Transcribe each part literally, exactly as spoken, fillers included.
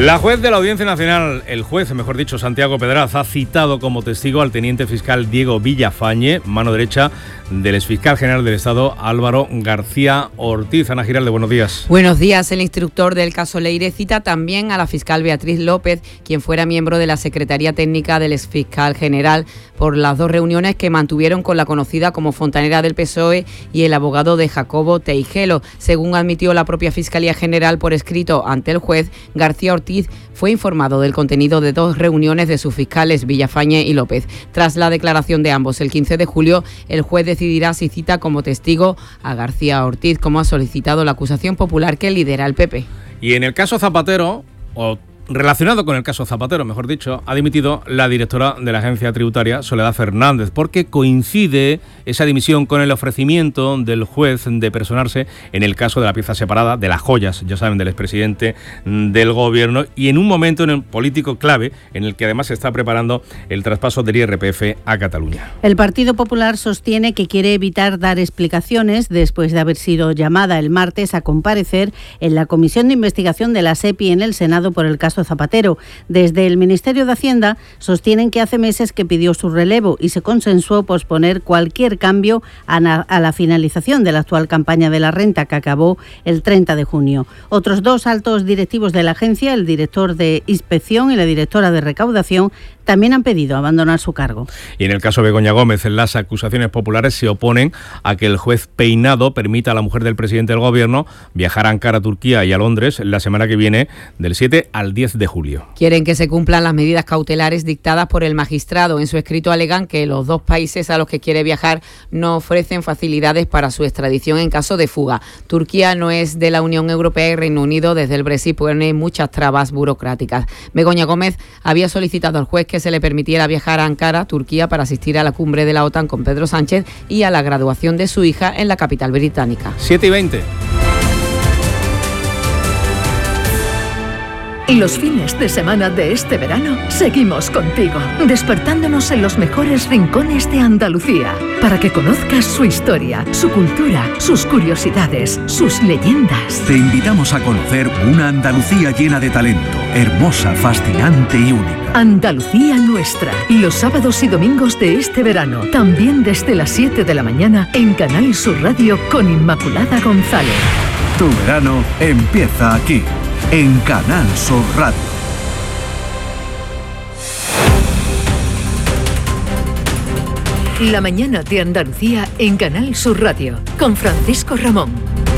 La juez de la Audiencia Nacional, el juez, mejor dicho, Santiago Pedraz, ha citado como testigo al teniente fiscal Diego Villafañe, mano derecha del exfiscal general del Estado Álvaro García Ortiz. Ana Giralde, buenos días. Buenos días. El instructor del caso Leire cita también a la fiscal Beatriz López, quien fuera miembro de la Secretaría Técnica del exfiscal general, por las dos reuniones que mantuvieron con la conocida como fontanera del P S O E y el abogado de Jacobo Teijelo. Según admitió la propia Fiscalía General por escrito ante el juez, García Ortiz fue informado del contenido de dos reuniones de sus fiscales Villafañe y López. Tras la declaración de ambos el quince de julio, el juez decidirá si cita como testigo a García Ortiz, como ha solicitado la acusación popular que lidera el P P. Y en el caso Zapatero, o relacionado con el caso Zapatero, mejor dicho, ha dimitido la directora de la agencia tributaria, Soledad Fernández, porque coincide esa dimisión con el ofrecimiento del juez de personarse en el caso de la pieza separada de las joyas, ya saben, del expresidente del gobierno, y en un momento en el político clave en el que además se está preparando el traspaso del I R P F a Cataluña. El Partido Popular sostiene que quiere evitar dar explicaciones después de haber sido llamada el martes a comparecer en la Comisión de Investigación de la SEPI en el Senado por el caso Zapatero. Desde el Ministerio de Hacienda sostienen que hace meses que pidió su relevo y se consensuó posponer cualquier cambio a, na- a la finalización de la actual campaña de la renta, que acabó el treinta de junio. Otros dos altos directivos de la agencia, el director de inspección y la directora de recaudación, también han pedido abandonar su cargo. Y en el caso Begoña Gómez, las acusaciones populares se oponen a que el juez Peinado permita a la mujer del presidente del gobierno viajar a Ankara, Turquía, y a Londres la semana que viene, del siete al diez de julio. Quieren que se cumplan las medidas cautelares dictadas por el magistrado. En su escrito alegan que los dos países a los que quiere viajar no ofrecen facilidades para su extradición en caso de fuga. Turquía no es de la Unión Europea y Reino Unido desde el Brexit pone muchas trabas burocráticas. Begoña Gómez había solicitado al juez que se le permitiera viajar a Ankara, Turquía, para asistir a la cumbre de la OTAN con Pedro Sánchez y a la graduación de su hija en la capital británica. siete y veinte. Los fines de semana de este verano seguimos contigo, despertándonos en los mejores rincones de Andalucía, para que conozcas su historia, su cultura, sus curiosidades, sus leyendas. Te invitamos a conocer una Andalucía llena de talento, hermosa, fascinante y única. Andalucía nuestra, los sábados y domingos de este verano, también desde las siete de la mañana en Canal Sur Radio con Inmaculada González. Tu verano empieza aquí, en Canal Sur Radio. La mañana de Andalucía en Canal Sur Radio, con Francisco Ramón.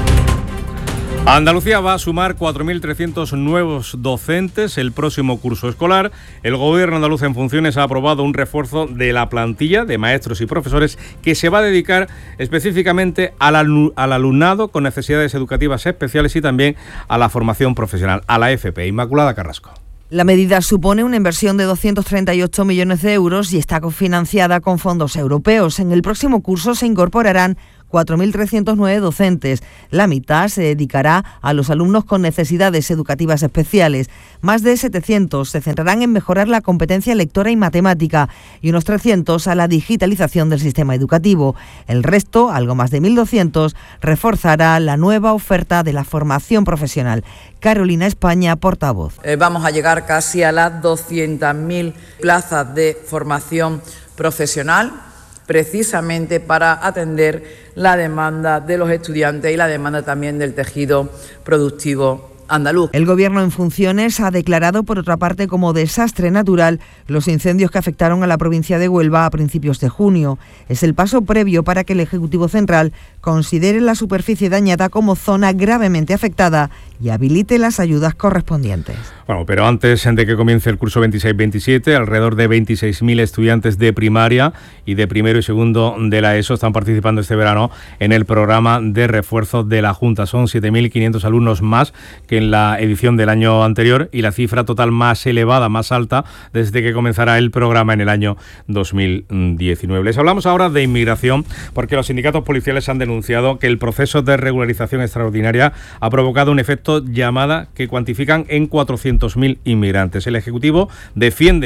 Andalucía va a sumar cuatro mil trescientos nuevos docentes el próximo curso escolar. El gobierno andaluz en funciones ha aprobado un refuerzo de la plantilla de maestros y profesores que se va a dedicar específicamente al, alu- al alumnado con necesidades educativas especiales y también a la formación profesional, a la F P. Inmaculada Carrasco. La medida supone una inversión de doscientos treinta y ocho millones de euros y está cofinanciada con fondos europeos. En el próximo curso se incorporarán cuatro mil trescientos nueve docentes. La mitad se dedicará a los alumnos con necesidades educativas especiales. Más de setecientos se centrarán en mejorar la competencia lectora y matemática y unos trescientos a la digitalización del sistema educativo. El resto, algo más de mil doscientos, reforzará la nueva oferta de la formación profesional. Carolina España, portavoz. Eh, vamos a llegar casi a las doscientas mil plazas de formación profesional, precisamente para atender la demanda de los estudiantes y la demanda también del tejido productivo andaluz. El Gobierno en funciones ha declarado, por otra parte, como desastre natural los incendios que afectaron a la provincia de Huelva a principios de junio. Es el paso previo para que el Ejecutivo Central considere la superficie dañada como zona gravemente afectada y habilite las ayudas correspondientes. Bueno, pero antes de que comience el curso veintiséis veintisiete, alrededor de veintiséis mil estudiantes de primaria y de primero y segundo de la ESO están participando este verano en el programa de refuerzo de la Junta. Son siete mil quinientos alumnos más que en la edición del año anterior y la cifra total más elevada, más alta, desde que comenzará el programa en el año dos mil diecinueve. Les hablamos ahora de inmigración porque los sindicatos policiales han denunciado que el proceso de regularización extraordinaria ha provocado un efecto llamada que cuantifican en cuatrocientos mil inmigrantes. El Ejecutivo defiende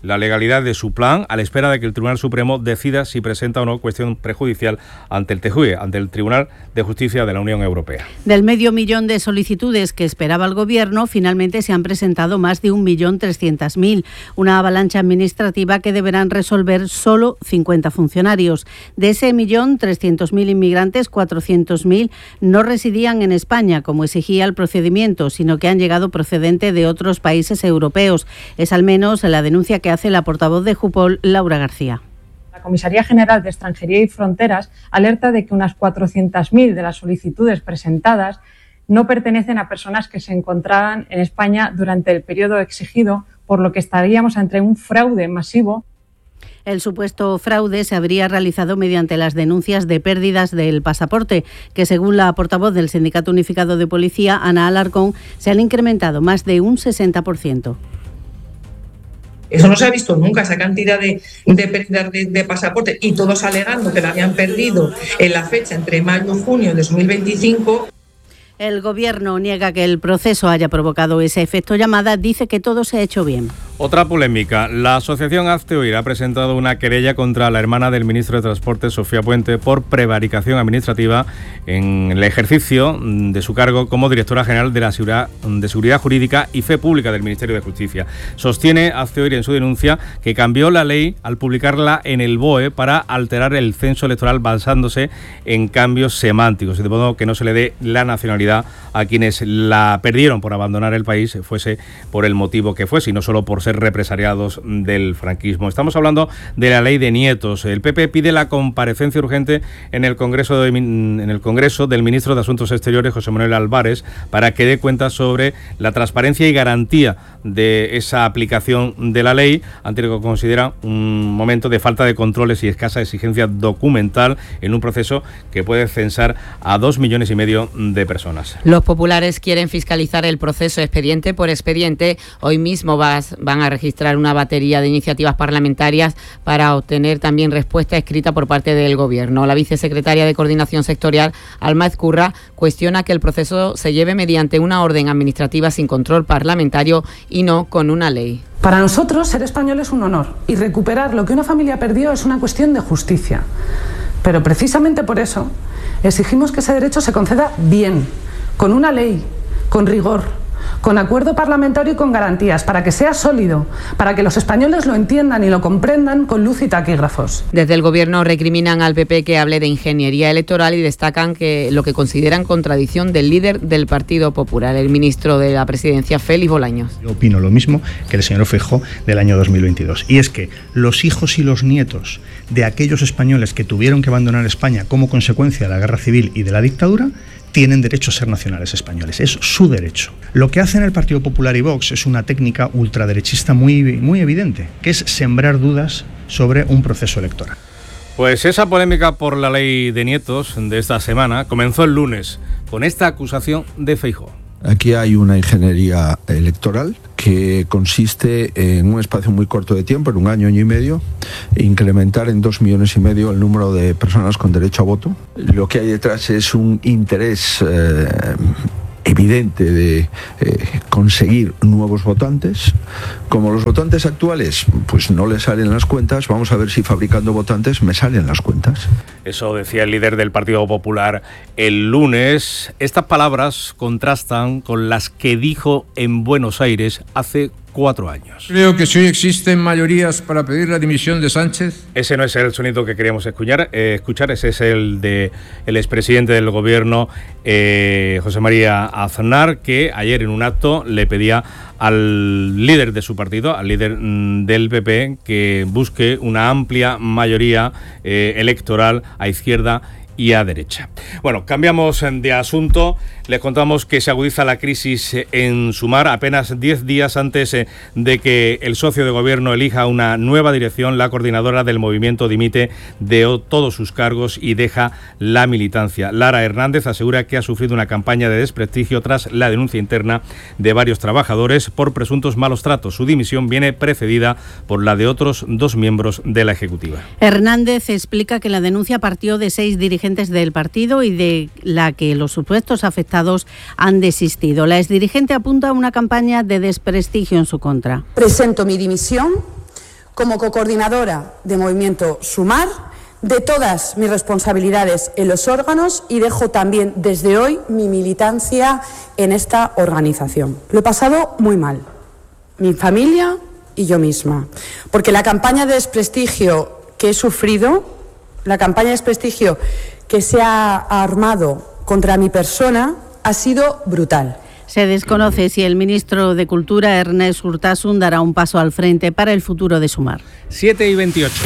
la legalidad de su plan a la espera de que el Tribunal Supremo decida si presenta o no cuestión prejudicial ante el T J U E, ante el Tribunal de Justicia de la Unión Europea. Del medio millón de solicitudes que esperaba el Gobierno, finalmente se han presentado más de un millón trescientas mil, una avalancha administrativa que deberán resolver solo cincuenta funcionarios. De ese millón trescientos mil inmigrantes, cuatrocientos mil no residían en España, como exigía el procedimiento, sino que han llegado procedente de otros países europeos. Es al menos la denuncia que hace la portavoz de Jupol, Laura García. La Comisaría General de Extranjería y Fronteras alerta de que unas cuatrocientas mil de las solicitudes presentadas no pertenecen a personas que se encontraban en España durante el periodo exigido, por lo que estaríamos ante un fraude masivo. El supuesto fraude se habría realizado mediante las denuncias de pérdidas del pasaporte, que según la portavoz del Sindicato Unificado de Policía, Ana Alarcón, se han incrementado más de un sesenta por ciento. Eso no se ha visto nunca, esa cantidad de, de pérdidas de, de pasaporte, y todos alegando que la habían perdido en la fecha entre mayo y junio de dos mil veinticinco. El Gobierno niega que el proceso haya provocado ese efecto llamada, dice que todo se ha hecho bien. Otra polémica. La asociación Hazte Oír ha presentado una querella contra la hermana del ministro de Transporte, Sofía Puente, por prevaricación administrativa en el ejercicio de su cargo como directora general de la Seguridad, de Seguridad Jurídica y Fe Pública del Ministerio de Justicia. Sostiene Hazte Oír en su denuncia que cambió la ley al publicarla en el B O E para alterar el censo electoral basándose en cambios semánticos, de modo que no se le dé la nacionalidad a quienes la perdieron por abandonar el país, fuese por el motivo que fuese, y no solo por ser represaliados del franquismo. Estamos hablando de la ley de nietos. El P P pide la comparecencia urgente en el Congreso de, en el Congreso del ministro de Asuntos Exteriores, José Manuel Álvarez, para que dé cuenta sobre la transparencia y garantía de esa aplicación de la ley, ante lo que considera un momento de falta de controles y escasa exigencia documental en un proceso que puede censar a dos millones y medio de personas. Los populares quieren fiscalizar el proceso expediente por expediente. Hoy mismo vas, van a registrar una batería de iniciativas parlamentarias para obtener también respuesta escrita por parte del Gobierno. La vicesecretaria de Coordinación Sectorial, Alma Ezcurra, cuestiona que el proceso se lleve mediante una orden administrativa sin control parlamentario y no con una ley. Para nosotros, ser español es un honor, y recuperar lo que una familia perdió es una cuestión de justicia. Pero precisamente por eso exigimos que ese derecho se conceda bien, con una ley, con rigor, con acuerdo parlamentario y con garantías, para que sea sólido, para que los españoles lo entiendan y lo comprendan con luz y taquígrafos. Desde el Gobierno recriminan al P P que hable de ingeniería electoral y destacan que lo que consideran contradicción del líder del Partido Popular, el ministro de la Presidencia, Félix Bolaños. Yo opino lo mismo que el señor Feijóo del año dos mil veintidós, y es que los hijos y los nietos de aquellos españoles que tuvieron que abandonar España como consecuencia de la guerra civil y de la dictadura tienen derecho a ser nacionales españoles, es su derecho. Lo que hacen el Partido Popular y Vox es una técnica ultraderechista muy, muy evidente, que es sembrar dudas sobre un proceso electoral. Pues esa polémica por la ley de nietos de esta semana comenzó el lunes con esta acusación de Feijóo. Aquí hay una ingeniería electoral que consiste en un espacio muy corto de tiempo, en un año, año y medio, incrementar en dos millones y medio el número de personas con derecho a voto. Lo que hay detrás es un interés eh, evidente de eh, conseguir nuevos votantes. Como los votantes actuales pues no les salen las cuentas, vamos a ver si fabricando votantes me salen las cuentas. Eso decía el líder del Partido Popular el lunes. Estas palabras contrastan con las que dijo en Buenos Aires hace cuatro años. Creo que si hoy existen mayorías para pedir la dimisión de Sánchez. Ese no es el sonido que queríamos escuchar, eh, escuchar ese es el de el expresidente del Gobierno, eh, José María Aznar, que ayer en un acto le pedía al líder de su partido, al líder mm, del P P, que busque una amplia mayoría eh, electoral a izquierda y a derecha. Bueno, cambiamos de asunto. Les contamos que se agudiza la crisis en Sumar. Apenas diez días antes de que el socio de gobierno elija una nueva dirección, la coordinadora del movimiento dimite de todos sus cargos y deja la militancia. Lara Hernández asegura que ha sufrido una campaña de desprestigio tras la denuncia interna de varios trabajadores por presuntos malos tratos. Su dimisión viene precedida por la de otros dos miembros de la Ejecutiva. Hernández explica que la denuncia partió de seis dirigentes del partido y de la que los supuestos afectados han desistido. La exdirigente apunta a una campaña de desprestigio en su contra. Presento mi dimisión como cocoordinadora de Movimiento Sumar, de todas mis responsabilidades en los órganos y dejo también desde hoy mi militancia en esta organización. Lo he pasado muy mal, mi familia y yo misma, porque la campaña de desprestigio que he sufrido, la campaña de desprestigio que se ha armado contra mi persona ha sido brutal. Se desconoce si el ministro de Cultura, Ernest Urtasun, dará un paso al frente para el futuro de Sumar. siete y veintiocho.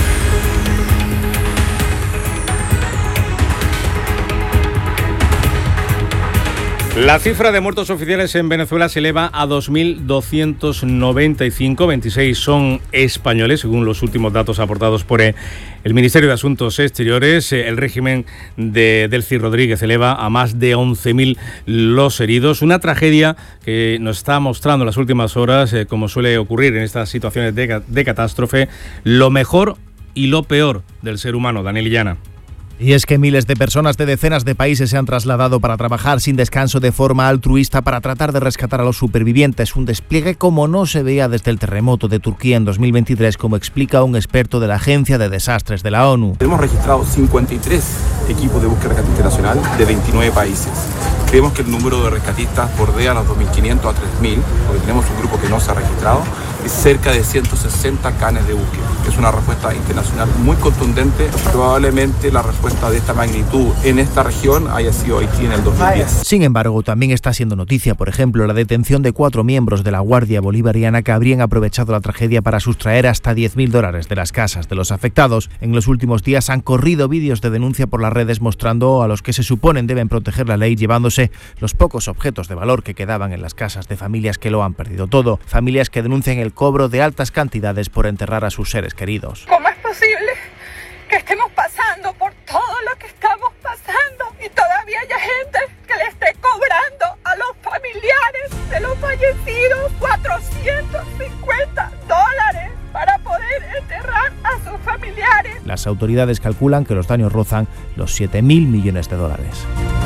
La cifra de muertos oficiales en Venezuela se eleva a dos mil doscientos noventa y cinco, veintiséis son españoles, según los últimos datos aportados por el Ministerio de Asuntos Exteriores. El régimen de Delcy Rodríguez eleva a más de once mil los heridos. Una tragedia que nos está mostrando en las últimas horas, eh, como suele ocurrir en estas situaciones de, de catástrofe, lo mejor y lo peor del ser humano. Daniel Illana. Y es que miles de personas de decenas de países se han trasladado para trabajar sin descanso de forma altruista para tratar de rescatar a los supervivientes. Un despliegue como no se veía desde el terremoto de Turquía en dos mil veintitrés, como explica un experto de la Agencia de Desastres de la ONU. Hemos registrado cincuenta y tres equipos de búsqueda rescate internacional de veintinueve países. Creemos que el número de rescatistas bordea a los dos mil quinientos a tres mil, porque tenemos un grupo que no se ha registrado, y cerca de ciento sesenta canes de búsqueda. Es una respuesta internacional muy contundente. Probablemente la respuesta de esta magnitud en esta región haya sido Haití en el dos mil diez. Sin embargo, también está siendo noticia, por ejemplo, la detención de cuatro miembros de la Guardia Bolivariana que habrían aprovechado la tragedia para sustraer hasta diez mil dólares de las casas de los afectados. En los últimos días han corrido vídeos de denuncia por las redes mostrando a los que se suponen deben proteger la ley llevándose los pocos objetos de valor que quedaban en las casas de familias que lo han perdido todo. Familias que denuncian el cobro de altas cantidades por enterrar a sus seres queridos. ¿Cómo es posible que estemos pasando por todo lo que estamos pasando y todavía haya gente que le esté cobrando a los familiares de los fallecidos cuatrocientos cincuenta dólares para poder enterrar a sus familiares? Las autoridades calculan que los daños rozan los siete mil millones de dólares.